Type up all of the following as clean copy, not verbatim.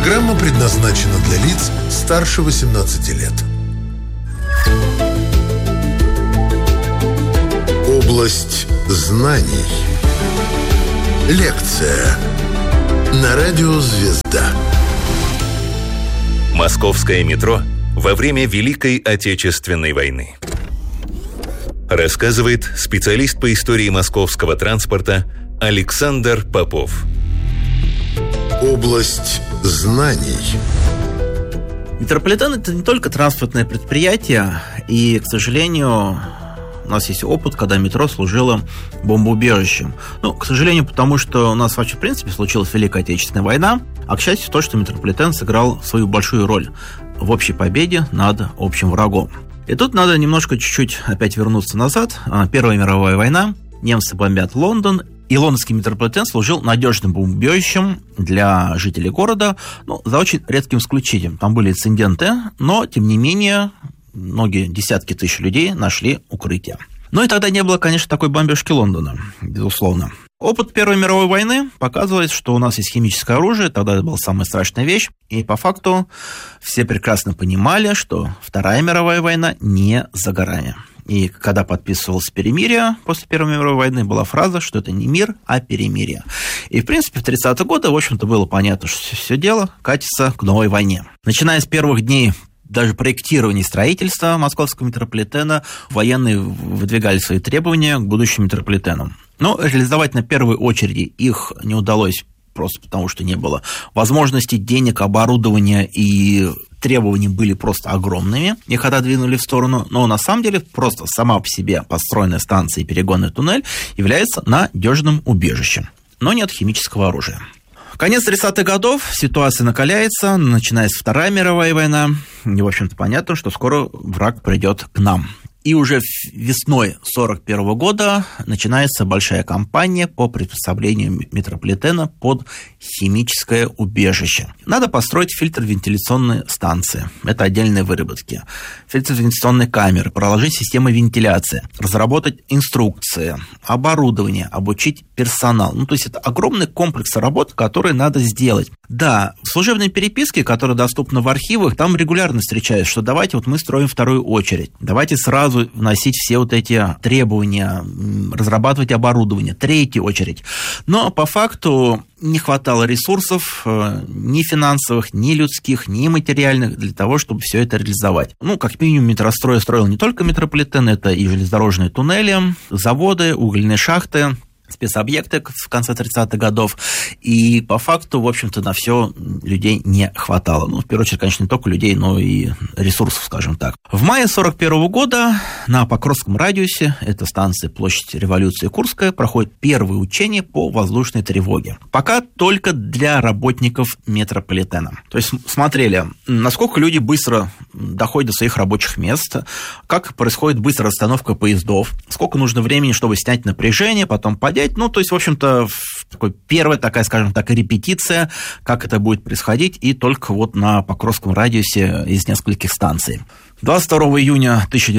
Программа предназначена для лиц старше 18 лет. Область знаний. Лекция на радио «Звезда». Московское метро во время Великой Отечественной войны. Рассказывает специалист по истории московского транспорта Александр Попов. Область знаний. Метрополитен – это не только транспортное предприятие, и, к сожалению, у нас есть опыт, когда метро служило бомбоубежищем. К сожалению, потому что у нас вообще, в принципе, случилась Великая Отечественная война, а, к счастью, то, что метрополитен сыграл свою большую роль в общей победе над общим врагом. И тут надо немножко чуть-чуть опять вернуться назад. Первая мировая война, немцы бомбят Лондон, и лондонский метрополитен служил надежным бомбоубежищем для жителей города, за очень редким исключением. Там были инциденты, но, тем не менее, многие десятки тысяч людей нашли укрытие. И тогда не было, конечно, такой бомбежки Лондона, безусловно. Опыт Первой мировой войны показывает, что у нас есть химическое оружие, тогда это была самая страшная вещь, и по факту все прекрасно понимали, что Вторая мировая война не за горами. И когда подписывалось перемирие после Первой мировой войны, была фраза, что это не мир, а перемирие. И, в принципе, в 30-е годы, в общем-то, было понятно, что все дело катится к новой войне. Начиная с первых дней даже проектирования и строительства московского метрополитена, военные выдвигали свои требования к будущим метрополитенам. Но реализовать на первой очереди их не удалось просто потому, что не было возможностей, денег, оборудования, и требования были просто огромными. Их отодвинули в сторону. Но на самом деле просто сама по себе построенная станция и перегонный туннель является надежным убежищем. Но нет химического оружия. Конец 30-х годов, ситуация накаляется, начинается Вторая мировая война, и, в общем-то, понятно, что скоро враг придет к нам. И уже весной 1941 года начинается большая кампания по приспособлению метрополитена под химическое убежище. Надо построить фильтр-вентиляционные станции. Это отдельные выработки. Фильтр-вентиляционные камеры, проложить системы вентиляции, разработать инструкции, оборудование, обучить персонал. То есть это огромный комплекс работ, которые надо сделать. Да, в служебной переписке, которая доступна в архивах, там регулярно встречается, что давайте мы строим вторую очередь, давайте сразу вносить все эти требования, разрабатывать оборудование, третью очередь. Но по факту не хватало ресурсов ни финансовых, ни людских, ни материальных для того, чтобы все это реализовать. Как минимум, метрострой строил не только метрополитен, это и железнодорожные туннели, заводы, угольные шахты, спецобъекты в конце 30-х годов, и по факту, в общем-то, на все людей не хватало. В первую очередь, конечно, не только людей, но и ресурсов, скажем так. В мае 1941 года на Покровском радиусе, это станция Площадь Революции Курская, проходят первые учения по воздушной тревоге. Пока только для работников метрополитена. То есть смотрели, насколько люди быстро доходят до своих рабочих мест, как происходит быстрая расстановка поездов, сколько нужно времени, чтобы снять напряжение, потом поднять. То есть, в общем-то, первая такая, скажем так, репетиция, как это будет происходить, и только на Покровском радиусе из нескольких станций. 22 июня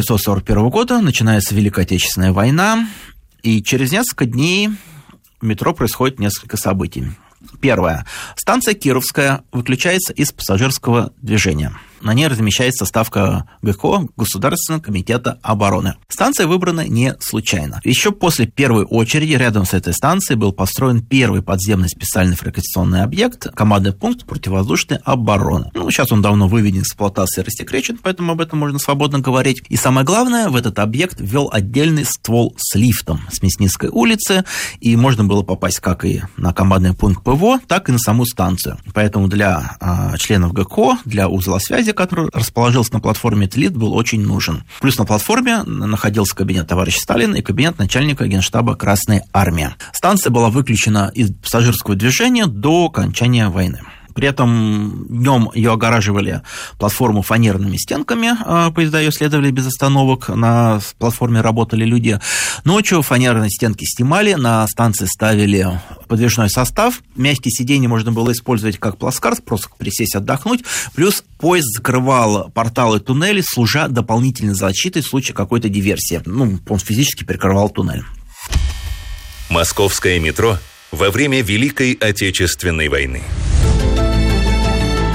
1941 года начинается Великая Отечественная война, и через несколько дней в метро происходит несколько событий. Первое. Станция Кировская выключается из пассажирского движения. На ней размещается ставка ГКО, Государственного комитета обороны. Станция выбрана не случайно. Еще после первой очереди рядом с этой станцией был построен первый подземный специальный форtifикационный объект, командный пункт противовоздушной обороны. Сейчас он давно выведен из эксплуатации и рассекречен, поэтому об этом можно свободно говорить. И самое главное, в этот объект ввел отдельный ствол с лифтом с Мясницкой улицы, и можно было попасть как и на командный пункт ПВО, так и на саму станцию. Поэтому для членов ГКО, для узла связи, который расположился на платформе, этот лифт был очень нужен. Плюс на платформе находился кабинет товарища Сталина и кабинет начальника Генштаба Красной Армии. Станция была выключена из пассажирского движения до окончания войны. При этом днем ее огораживали платформу фанерными стенками, поезда ее следовали без остановок, на платформе работали люди. Ночью фанерные стенки снимали, на станции ставили подвижной состав, мягкие сиденья можно было использовать как плацкарт, просто присесть отдохнуть, плюс поезд закрывал порталы туннелей, служа дополнительной защитой в случае какой-то диверсии. Он физически перекрывал туннель. Московское метро во время Великой Отечественной войны.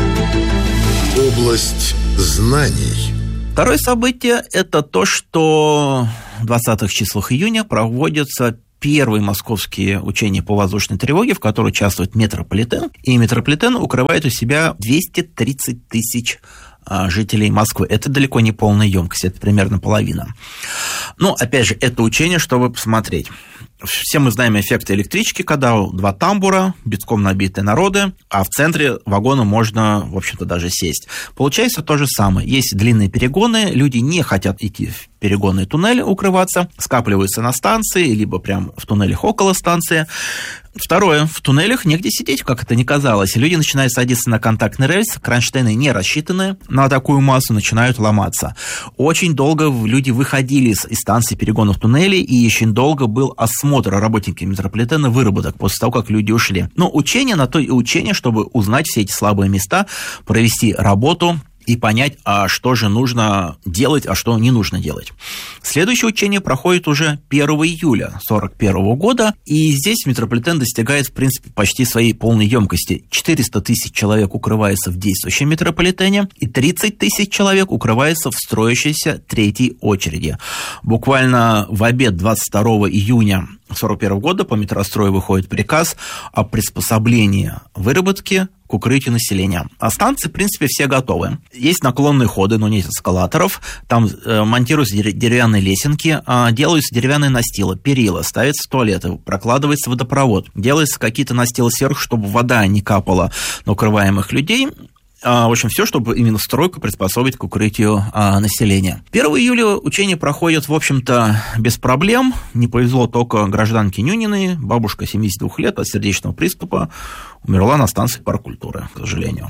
Область знаний. Второе событие – это то, что в 20-х числах июня проводятся первые московские учения по воздушной тревоге, в которых участвует метрополитен. И метрополитен укрывает у себя 230 тысяч жителей Москвы. Это далеко не полная емкость, это примерно половина. Но, опять же, это учение, чтобы посмотреть. Все мы знаем эффект электрички, когда два тамбура, битком набитые народы, а в центре вагона можно, в общем-то, даже сесть. Получается то же самое. Есть длинные перегоны, люди не хотят идти в перегонные туннели укрываться, скапливаются на станции, либо прямо в туннелях около станции. Второе. В туннелях негде сидеть, как это ни казалось. Люди начинают садиться на контактный рельс, кронштейны не рассчитаны на такую массу, начинают ломаться. Очень долго люди выходили из станции перегонов туннелей, и очень долго был осмотр работниками метрополитена выработок после того, как люди ушли. Но учение на то и учение, чтобы узнать все эти слабые места, провести работу и понять, а что же нужно делать, а что не нужно делать. Следующее учение проходит уже 1 июля 1941 года, и здесь метрополитен достигает, в принципе, почти своей полной емкости. 400 тысяч человек укрывается в действующем метрополитене, и 30 тысяч человек укрывается в строящейся третьей очереди. Буквально в обед 22 июня 1941 года по метрострою выходит приказ о приспособлении выработки к укрытию населения. А станции, в принципе, все готовы. Есть наклонные ходы, но нет эскалаторов. Там монтируются деревянные лесенки, делаются деревянные настилы, перила, ставятся туалеты, прокладывается водопровод, делаются какие-то настилы сверху, чтобы вода не капала на укрываемых людей. В общем, все, чтобы именно стройку приспособить к укрытию населения. 1 июля учения проходят, в общем-то, без проблем. Не повезло только гражданке Нюниной. Бабушка 72 лет от сердечного приступа умерла на станции парк культуры, к сожалению.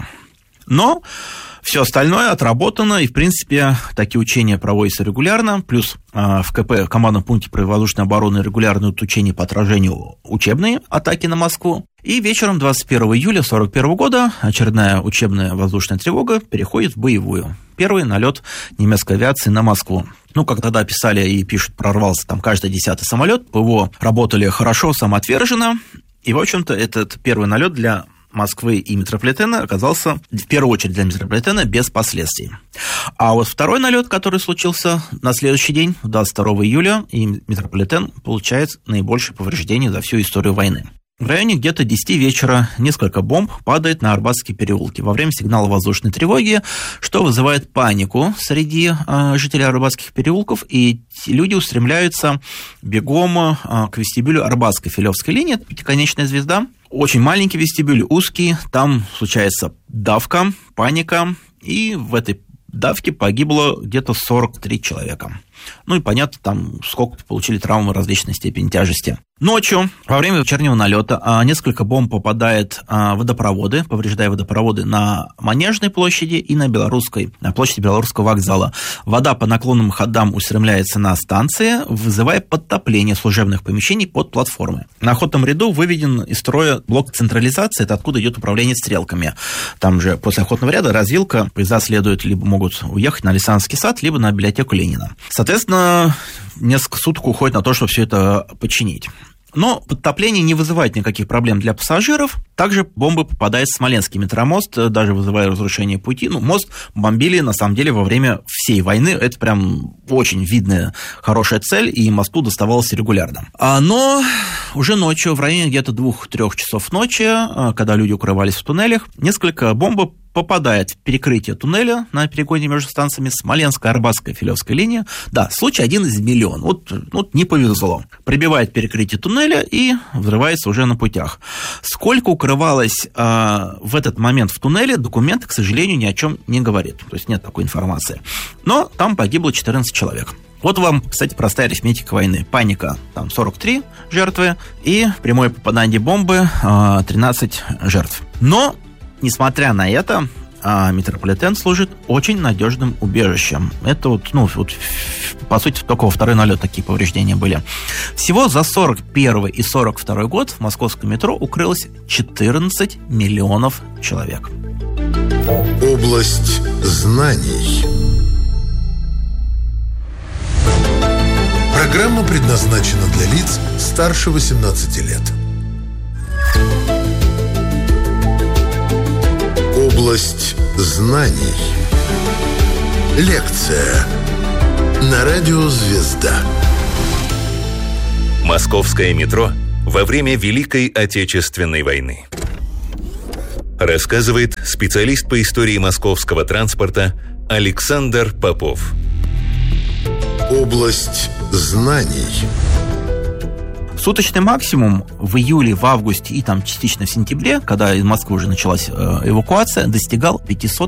Но все остальное отработано, и, в принципе, такие учения проводятся регулярно, плюс в КП, командном пункте противовоздушной обороны, регулярные учения по отражению учебные атаки на Москву. И вечером 21 июля 1941 года очередная учебная воздушная тревога переходит в боевую. Первый налет немецкой авиации на Москву. Ну, как тогда писали и пишут, прорвался там каждый 10-й самолет, ПВО работали хорошо, самоотверженно, и, в общем-то, этот первый налет для Москвы и метрополитена оказался, в первую очередь для метрополитена, без последствий. А вот второй налет, который случился на следующий день, 22 июля, и метрополитен получает наибольшее повреждение за всю историю войны. В районе где-то 10 вечера несколько бомб падает на Арбатские переулки во время сигнала воздушной тревоги, что вызывает панику среди жителей Арбатских переулков, и люди устремляются бегом к вестибюлю Арбатской Филевской линии, это пятиконечная звезда. Очень маленький вестибюль, узкий, там случается давка, паника, и в этой давке погибло где-то 43 человека. Ну и понятно, там сколько получили травмы различной степени тяжести. Ночью, во время вечернего налета, несколько бомб попадает в водопроводы, повреждая водопроводы на Манежной площади и на площади Белорусского вокзала. Вода по наклонным ходам устремляется на станции, вызывая подтопление служебных помещений под платформы. На охотном ряду выведен из строя блок централизации, это откуда идет управление стрелками. Там же после охотного ряда развилка, поезда следуют, либо могут уехать на Александровский сад, либо на библиотеку Ленина. Соответственно, несколько суток уходит на то, чтобы все это починить. Но подтопление не вызывает никаких проблем для пассажиров. Также бомбы попадают в Смоленский метромост, даже вызывая разрушение пути. Мост бомбили, на самом деле, во время всей войны. Это прям очень видная, хорошая цель, и мосту доставалось регулярно. Но уже ночью, в районе где-то 2-3 часов ночи, когда люди укрывались в туннелях, несколько бомб попадает в перекрытие туннеля на перегоне между станциями Смоленская, Арбатская, Филевская линия. Да, случай один из миллиона. Вот не повезло. Пробивает перекрытие туннеля и взрывается уже на путях. Сколько укрывалось в этот момент в туннеле, документ, к сожалению, ни о чем не говорит. То есть нет такой информации. Но там погибло 14 человек. Вот вам, кстати, простая арифметика войны. Паника, там 43 жертвы, и прямое попадание бомбы 13 жертв. Но несмотря на это, метрополитен служит очень надежным убежищем. Это по сути, только во второй налет такие повреждения были. Всего за 41 и 42 год в московском метро укрылось 14 миллионов человек. Область знаний. Программа предназначена для лиц старше 18 лет. Область Область знаний. Лекция на радио «Звезда». Московское метро во время Великой Отечественной войны. Рассказывает специалист по истории московского транспорта Александр Попов. Область знаний. Суточный максимум в июле, в августе и там частично в сентябре, когда из Москвы уже началась эвакуация, достигал 500